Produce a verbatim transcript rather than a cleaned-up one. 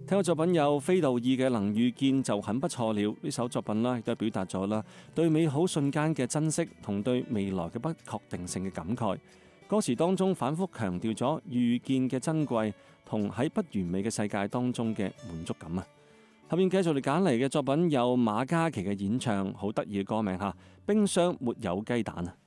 聽過作品有菲道爾嘅《能遇見就很不錯了》，呢首作品啦，亦都係表達咗啦對美好瞬間嘅珍惜同對未來嘅不確定性嘅感慨。歌詞當中反覆強調咗遇見嘅珍貴同喺不完美嘅世界當中嘅滿足感啊！後面繼續嚟揀嚟嘅作品有馬嘉祺嘅演唱，好得意嘅歌名吓，冰箱沒有雞蛋啊！